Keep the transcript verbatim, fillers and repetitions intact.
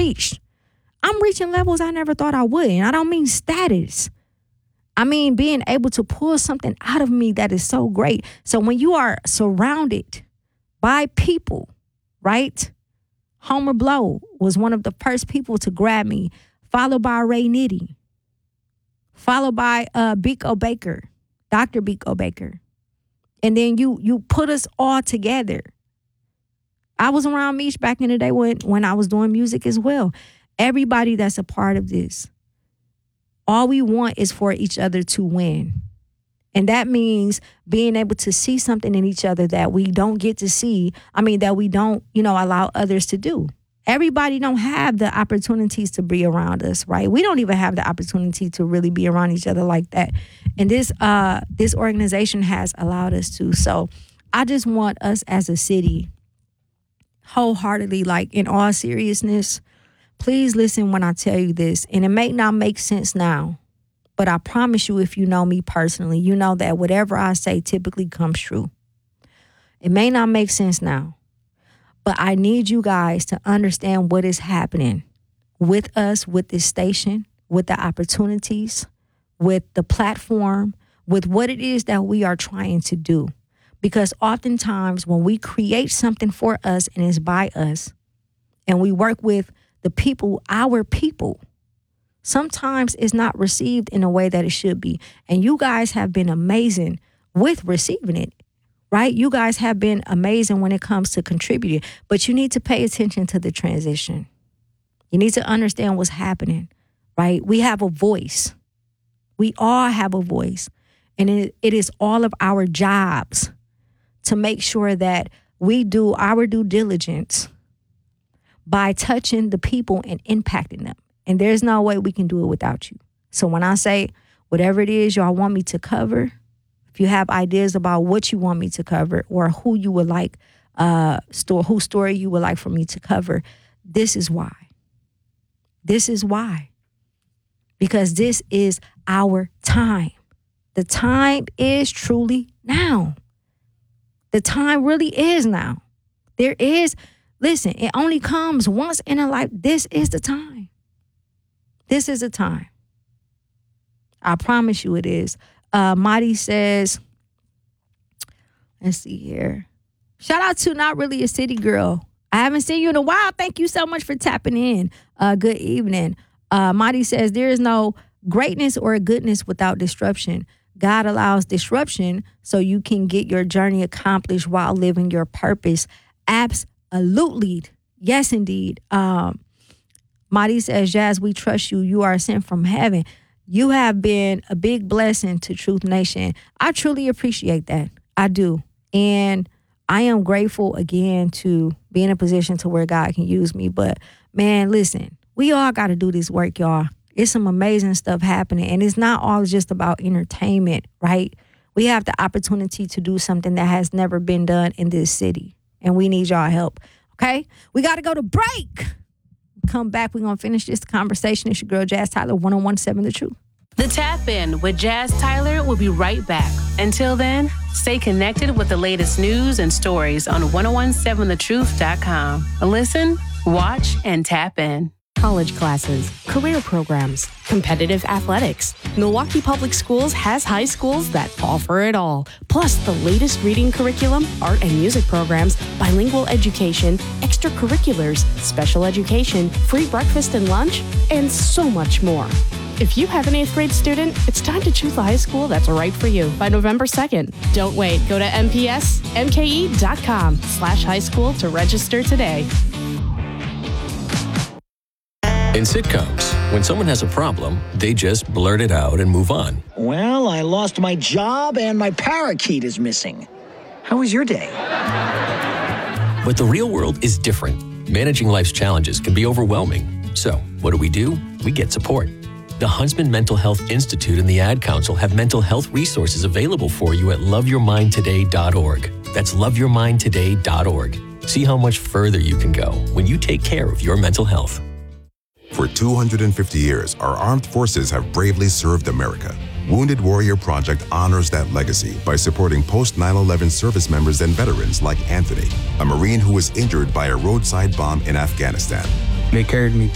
reached. I'm reaching levels I never thought I would. And I don't mean status. I mean being able to pull something out of me that is so great. So when you are surrounded by people, right? Homer Blow was one of the first people to grab me, followed by Ray Nitty, followed by uh, Biko Baker, Doctor Biko Baker. And then you you put us all together. I was around Meech back in the day when, when I was doing music as well. Everybody that's a part of this, all we want is for each other to win. And that means being able to see something in each other that we don't get to see. I mean, that we don't, you know, allow others to do. Everybody don't have the opportunities to be around us, right? We don't even have the opportunity to really be around each other like that. And this uh, this organization has allowed us to. So I just want us as a city, wholeheartedly, like in all seriousness, please listen when I tell you this. And it may not make sense now, but I promise you, if you know me personally, you know that whatever I say typically comes true. It may not make sense now, but I need you guys to understand what is happening with us, with this station, with the opportunities, with the platform, with what it is that we are trying to do. Because oftentimes when we create something for us and it's by us, and we work with the people, our people, sometimes it's not received in a way that it should be. And you guys have been amazing with receiving it, right? You guys have been amazing when it comes to contributing, but you need to pay attention to the transition. You need to understand what's happening, right? We have a voice. We all have a voice. And it, it is all of our jobs to make sure that we do our due diligence by touching the people and impacting them. And there's no way we can do it without you. So when I say whatever it is y'all want me to cover, if you have ideas about what you want me to cover or who you would like, uh, store, whose story you would like for me to cover, this is why. This is why. Because this is our time. The time is truly now. The time really is now. There is, listen, it only comes once in a life. This is the time. This is a time. I promise you it is. Uh, Madi says, let's see here. Shout out to Not Really a City Girl. I haven't seen you in a while. Thank you so much for tapping in. Uh, good evening. Uh, Madi says, there is no greatness or goodness without disruption. God allows disruption so you can get your journey accomplished while living your purpose. Absolutely. Yes, indeed. Um, Madi says, Jazz, we trust you. You are sent from heaven. You have been a big blessing to Truth Nation. I truly appreciate that. I do. And I am grateful again to be in a position to where God can use me. But man, listen, we all got to do this work, y'all. It's some amazing stuff happening. And it's not all just about entertainment, right? We have the opportunity to do something that has never been done in this city. And we need y'all help, okay? We got to go to break. Come back. We're going to finish this conversation. It's your girl, Jazz Tyler, one oh one point seven The Truth. The Tap In with Jazz Tyler will be right back. Until then, stay connected with the latest news and stories on ten seventeen the truth dot com. Listen, watch, and tap in. College classes, career programs, competitive athletics. Milwaukee Public Schools has high schools that offer it all. Plus the latest reading curriculum, art and music programs, bilingual education, extracurriculars, special education, free breakfast and lunch, and so much more. If you have an eighth grade student, it's time to choose the high school that's right for you by November second. Don't wait. Go to m p s m k e dot com slash high school to register today. In sitcoms, when someone has a problem, they just blurt it out and move on. Well, I lost my job and my parakeet is missing. How was your day? But the real world is different. Managing life's challenges can be overwhelming. So, what do we do? We get support. The Huntsman Mental Health Institute and the Ad Council have mental health resources available for you at love your mind today dot org. That's love your mind today dot org. See how much further you can go when you take care of your mental health. For two hundred fifty years, our armed forces have bravely served America. Wounded Warrior Project honors that legacy by supporting post nine eleven service members and veterans like Anthony, a Marine who was injured by a roadside bomb in Afghanistan. They carried me